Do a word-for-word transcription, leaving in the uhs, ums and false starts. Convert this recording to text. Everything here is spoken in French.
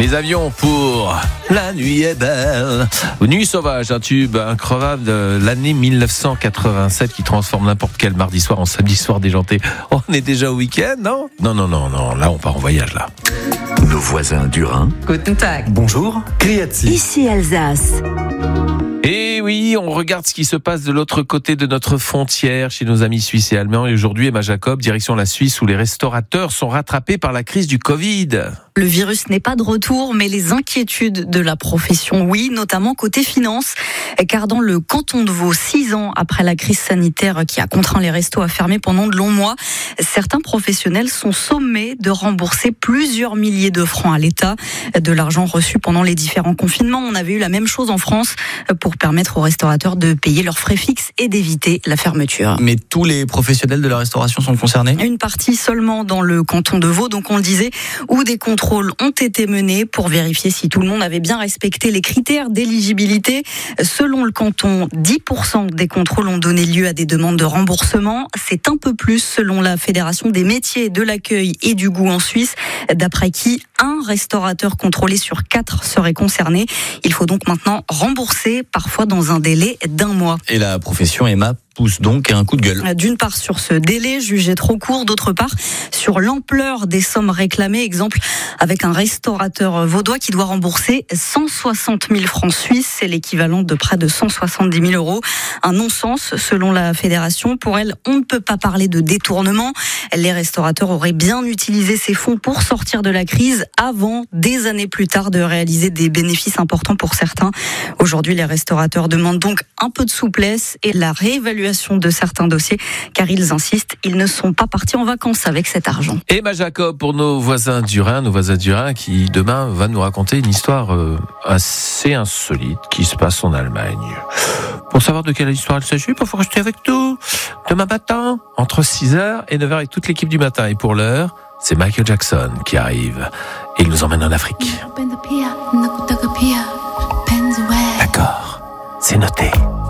Les avions pour La nuit est belle. Nuit sauvage, un tube incroyable de l'année mille neuf cent quatre-vingt-sept qui transforme n'importe quel mardi soir en samedi soir déjanté. On est déjà au week-end, non ? Non, non, non, non, là on part en voyage, là. Nos voisins du Rhin. Guten Tag. Bonjour, Criati. Ici Alsace. Et oui, on regarde ce qui se passe de l'autre côté de notre frontière chez nos amis suisses et allemands. Et aujourd'hui, Emma Jacob, direction la Suisse où les restaurateurs sont rattrapés par la crise du Covid. Le virus n'est pas de retour, mais les inquiétudes de la profession, oui, notamment côté finance. Car dans le canton de Vaud, six ans après la crise sanitaire qui a contraint les restos à fermer pendant de longs mois, certains professionnels sont sommés de rembourser plusieurs milliers de francs à l'État de l'argent reçu pendant les différents confinements. On avait eu la même chose en France pour permettre aux restaurateurs de payer leurs frais fixes et d'éviter la fermeture. Mais tous les professionnels de la restauration sont concernés ? Une partie seulement dans le canton de Vaud, donc on le disait, où des contrôles ont été menés pour vérifier si tout le monde avait bien respecté les critères d'éligibilité. Selon le canton, dix pour cent des contrôles ont donné lieu à des demandes de remboursement. C'est un peu plus selon la Fédération des métiers de l'accueil et du goût en Suisse, d'après qui un restaurateur contrôlé sur quatre serait concerné. Il faut donc maintenant rembourser, parfois dans un délai d'un mois. Et la profession, Emma, pousse donc un coup de gueule. D'une part sur ce délai jugé trop court, d'autre part sur l'ampleur des sommes réclamées. Exemple avec un restaurateur vaudois qui doit rembourser cent soixante mille francs suisses, c'est l'équivalent de près de cent soixante-dix mille euros. Un non-sens selon la fédération. Pour elle, on ne peut pas parler de détournement. Les restaurateurs auraient bien utilisé ces fonds pour sortir de la crise avant, des années plus tard, de réaliser des bénéfices importants pour certains. Aujourd'hui, les restaurateurs demandent donc un peu de souplesse et la réévaluation de certains dossiers, car ils insistent, ils ne sont pas partis en vacances avec cet argent. Emma Jacob pour nos voisins du Rhin, nos voisins du Rhin qui demain va nous raconter une histoire euh, assez insolite qui se passe en Allemagne. Pour savoir de quelle histoire il s'agit, il faut rester avec nous demain matin entre six heures et neuf heures avec toute l'équipe du matin. Et pour l'heure, c'est Michael Jackson qui arrive et il nous emmène en Afrique. D'accord, c'est noté.